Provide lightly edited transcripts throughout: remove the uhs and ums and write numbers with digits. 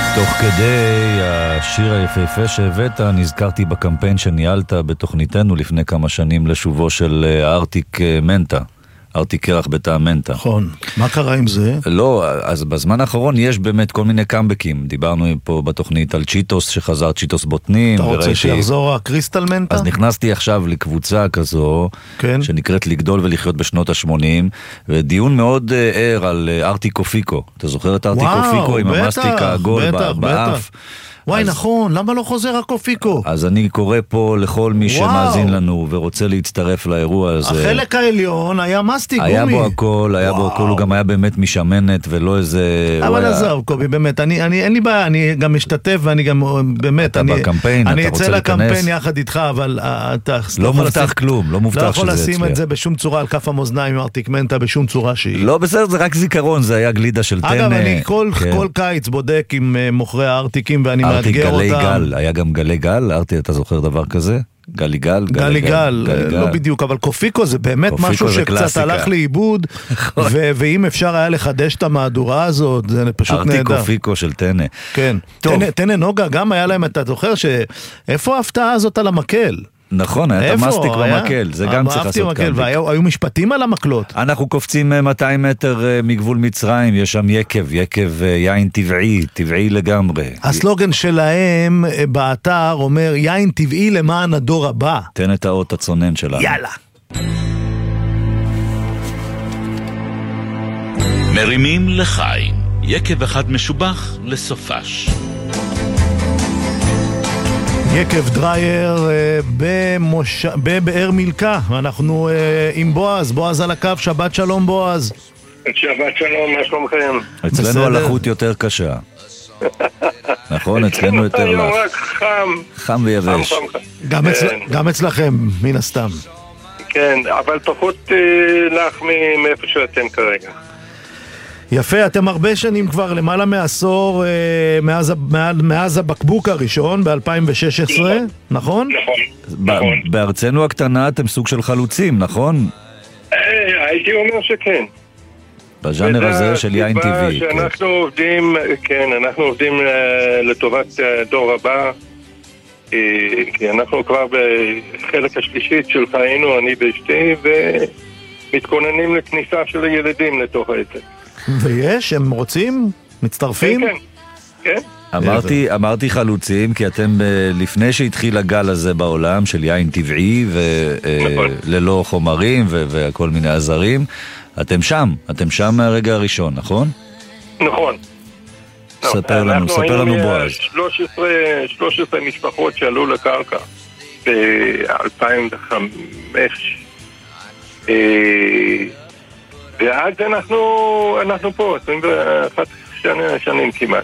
תוך כדי השיר היפהפה שהבאת, נזכרתי בקמפיין שניהלת בתוכניתנו לפני כמה שנים לשובו של ארטיק מנטה. ארטיק קרח בטעם מנטה. נכון. מה קרה עם זה? לא, אז בזמן האחרון יש באמת כל מיני קאמבקים. דיברנו פה בתוכנית על צ'יטוס שחזר, צ'יטוס בוטנים. אתה רוצה שיחזור הקריסטל מנטה? אז נכנסתי עכשיו לקבוצה כזו, כן? שנקראת לגדול ולחיות בשנות ה-80, ודיון מאוד ער על ארטיק קופיקו. אתה זוכר את ארטיק קופיקו עם המסטיק העגול באף? וואי, נכון, למה לא חוזר הקופיקו? אז אני קורא פה לכל מי שמאזין לנו ורוצה להצטרף לאירוע הזה. החלק העליון היה מסטיק גומי. היה בו הכל, הוא גם היה באמת משמנת ולא איזה... אבל עזוב, קובי, באמת, אין לי בעיה, אני גם משתתף ואני גם, באמת, אתה בקמפיין, אתה רוצה להיכנס? אני אצא לקמפיין יחד איתך, אבל אתה... לא מובטח כלום, לא מובטח שזה אצלך. לא יכול לשים את זה בשום צורה על כף המאזניים עם ארטיק מנטה, בשום צורה שהיא. לא, בסדר, זה רק זיכרון, זה היה גלידה של טנא. אגב, אני כל קיץ בודק עם מוכרי הארטיקים ואני מאתגר אותם. היה גם גלי גל, אתה זוכר דבר כזה? גלי גל, לא בדיוק, אבל קופיקו זה באמת משהו שקצת הלך לאיבוד, ואם אפשר היה לחדש את המהדורה הזאת, זה פשוט נהדר. ארטיק קופיקו של טנא. כן, טנא נוגה גם היה להם, אתה זוכר איפה ההפתעה הזאת על המקל? נכון, היה את המסטיק במקל, זה גם צריך לעשות כאן. והיו משפטים על המקלות. אנחנו קופצים 200 מטר מגבול מצרים, יש שם יקב יין טבעי לגמרי. הסלוגן שלהם באתר אומר, יין טבעי למען הדור הבא. תן את האות הצונן שלנו. יאללה. מרימים לחיים, יקב אחד משובח לסופש. יקב דרייר בבאר מילכה, אנחנו עם בועז על הקו, שבת שלום בועז. שבת שלום, מה שלומכם? אצלנו הלחות יותר קשה. נכון, אצלנו יותר לך. רק חם ויבש. גם אצלכם, מן הסתם. כן, אבל פחות לך מאיפה שאתם כרגע. יפה, אתם הרבה שנים כבר, למעלה מעשור, מאז הבקבוק הראשון, ב-2016, נכון? נכון. בארצנו הקטנה אתם סוג של חלוצים, נכון? הייתי אומר שכן. בז'אנר הזה של יין טבעי. שאנחנו עובדים, כן, אנחנו עובדים לטובת דור הבא, כי אנחנו כבר בחלק השלישית של חיינו, אני ואשתי, ומתכוננים לכניסה של הילדים לתוך העסק. ויש, הם רוצים? מצטרפים? כן. אמרתי חלוצים, כי אתם לפני שהתחיל הגל הזה בעולם של יין טבעי וללא חומרים וכל מיני עזרים, אתם שם מהרגע הראשון, נכון? נכון. ספר לנו בועז. 13 משפחות שעלו לקרקע ב-2005, ואז אנחנו פה 21 שנים כמעט.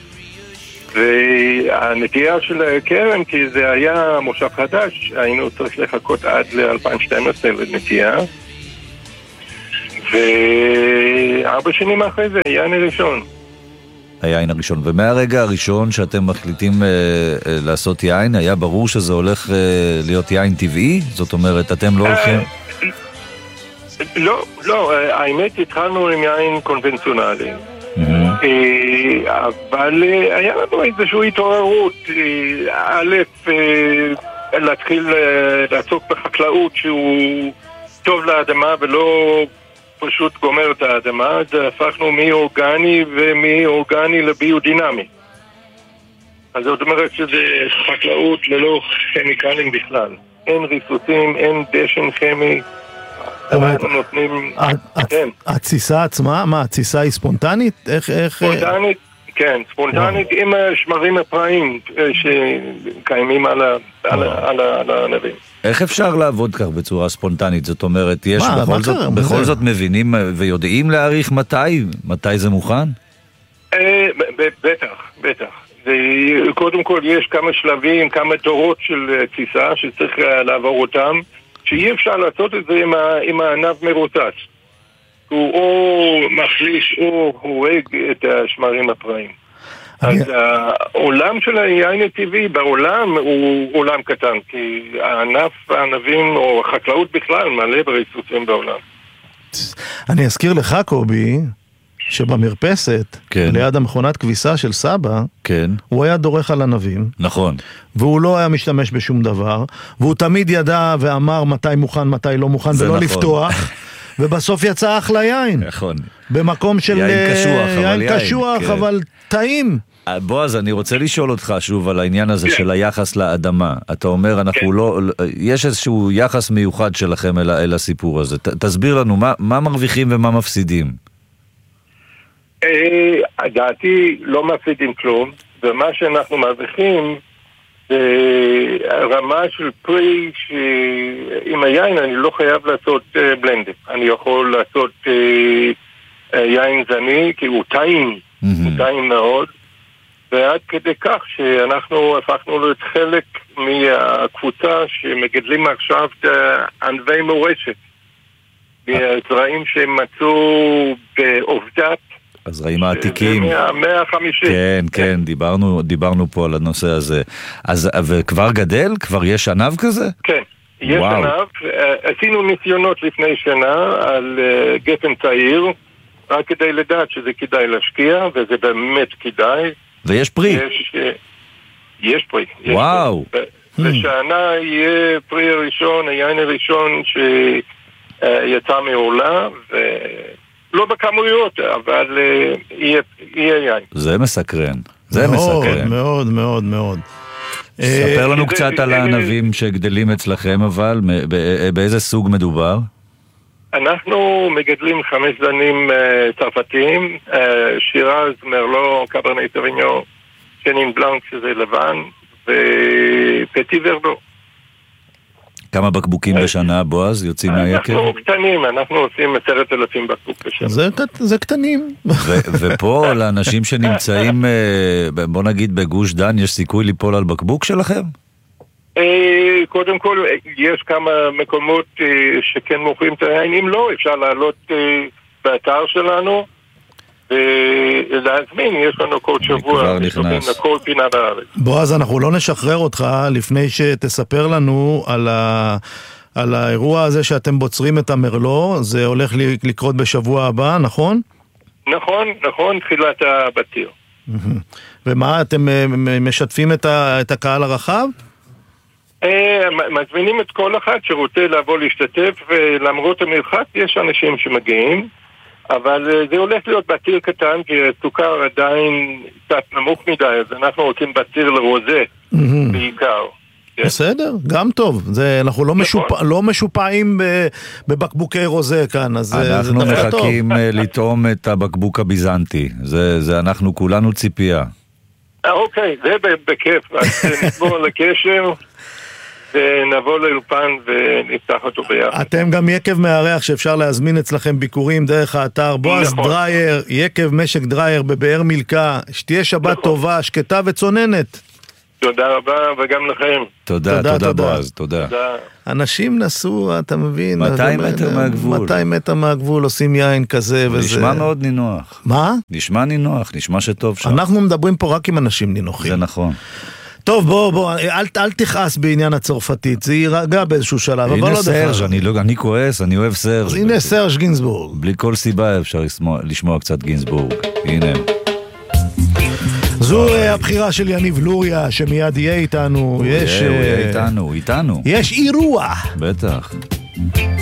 והנטייה של הקרן, כי זה היה מושב חדש, היינו צריך לחכות עד ל-2012 לנטייה, ו4 שנים אחרי זה יין הראשון. היין הראשון, ומהרגע הראשון שאתם מחליטים לעשות יין, היה ברור שזה הולך להיות יין טבעי? זאת אומרת, אתם לא הולכים... לא, האמת התחלנו עם יין קונבנציונלי, אבל היה לנו איזושהי התעוררות, א', להתחיל לעסוק בחקלאות שהוא טוב לאדמה ולא פשוט גומר את האדמה, אז הפכנו מאורגני ומאורגני לביודינמי. אז זאת אומרת שזה חקלאות ללא כימיקלים בכלל, אין ריסוסים, אין דשן כימי. התסיסה עצמה, מה, התסיסה היא ספונטנית? ספונטנית, כן, ספונטנית עם שמרים הפראים שקיימים על הענבים. איך אפשר לעבוד כך בצורה ספונטנית? זאת אומרת, יש בכל זאת מבינים ויודעים להעריך מתי זה מוכן? בטח. קודם כל יש כמה שלבים, כמה דורות של תסיסה שצריך לעבור אותם, שאי אפשר לעשות את זה עם הענב מרוצץ. הוא או מחליש או הורג את השמרים הפראים. אז העולם של היין הטבעי בעולם הוא עולם קטן, כי הענבים או החקלאות בכלל מלא בריסוסים בעולם. אני אזכיר לך, קובי, שבמרפסת, כן. ליד המכונת כביסה של סבא, כן. הוא היה דורך על ענבים. נכון. והוא לא היה משתמש בשום דבר, והוא תמיד ידע ואמר מתי מוכן, מתי לא מוכן, ולא נכון. לפתוח, ובסוף יצא אחלה יין. נכון. במקום של יין קשוח, כן. אבל טעים. בועז, אני רוצה לשאול אותך שוב על העניין הזה של היחס לאדמה. אתה אומר, אנחנו לא, יש איזשהו יחס מיוחד שלכם אל הסיפור הזה. תסביר לנו, מה מרוויחים ומה מפסידים? דעתי לא מפסידים כלום, ומה שאנחנו מרוויחים זה רמה של פרי שעם היין אני לא חייב לעשות בלנד. אני יכול לעשות יין זני, כי הוא טעים, הוא טעים מאוד, ועד כדי כך שאנחנו הפכנו להיות חלק מהקבוצה שמגדלים עכשיו ענבי מורשת, מהזרעים שהם מצאו בעובדת, הזרעים העתיקים. 150. כן, כן, דיברנו פה על הנושא הזה. אז, וכבר גדל? כבר יש ענב כזה? כן, יש ענב. עשינו ניסיונות לפני שנה על גפן צעיר, רק כדי לדעת שזה כדאי להשקיע, וזה באמת כדאי. ויש פרי? יש פרי. וואו. ושענה יהיה פרי הראשון, היין הראשון שיצא מעולה, לא בכמויות, אבל יהיה יין. זה מסקרן. מאוד, מאוד, מאוד, מאוד. ספר לנו קצת על הענבים שגדלים אצלכם, אבל באיזה סוג מדובר? אנחנו מגדלים 5 זנים צרפתיים, שירז, מרלו, קברני סוביניון, שנין בלנק שזה לבן, ופטי ורדו. כמה בקבוקים בשנה, בועז, יוצאים מהיקב? אנחנו קטנים, אנחנו עושים 10,000 בקבוק בשנה. זה קטנים. ופה לאנשים שנמצאים, בוא נגיד בגוש דן, יש סיכוי ליפול על בקבוק שלכם? קודם כל, יש כמה מקומות שכן מוכרים את היין. אם לא, אפשר לעלות באתר שלנו ולהזמין, יש לנו כל שבוע לכל פינה בארץ. בועז, אנחנו לא נשחרר אותך לפני שתספר לנו על האירוע הזה שאתם בוצרים את המרלו. זה הולך לקרות בשבוע הבא, נכון? נכון, תחילת הבתיר. ומה, אתם משתפים את הקהל הרחב? מזמינים את כל אחד שרוצה לבוא להשתתף, ולמרות המרחק יש אנשים שמגיעים, אבל זה הולך להיות בתיר קטן, כי הסוכר עדיין קצת נמוך מדי, אז אנחנו רוצים בתיר לרוזה בעיקר. בסדר, גם טוב. אנחנו לא משופעים בבקבוקי רוזה כאן, אז אנחנו מחכים לטעום את הבקבוק הביזנטי. זה אנחנו כולנו ציפייה. אוקיי, זה בכיף. אז נשמור על הקשר ונבוא לאולפן ונפתח אותו ביחד. אתם גם יקב מארח שאפשר להזמין אצלכם ביקורים דרך האתר. בועז דרייר, יקב משק דרייר בבאר מילכה. שתהיה שבת טובה, שקטה וצוננת. תודה רבה, וגם לכם. תודה בועז, תודה. אנשים נסעו, אתה מבין? 200 מטר מהגבול. 200 מטר מהגבול עושים יין כזה וזה. נשמע מאוד נינוח. מה? נשמע נינוח, נשמע שטוב שם. אנחנו מדברים פה רק עם אנשים נינוחים. זה נכון. טוב, בוא, אל תכעס בעניין הצרפתית, זה יירגע באיזשהו שלב. הנה סרז', אני כועס, אני אוהב סרז'. הנה סרז' גינזבורג. בלי כל סיבה אפשר לשמוע קצת גינזבורג. הנה. זו הבחירה של יניב לוריה, שמיד יהיה איתנו. הוא יהיה איתנו. יש אירוע. בטח.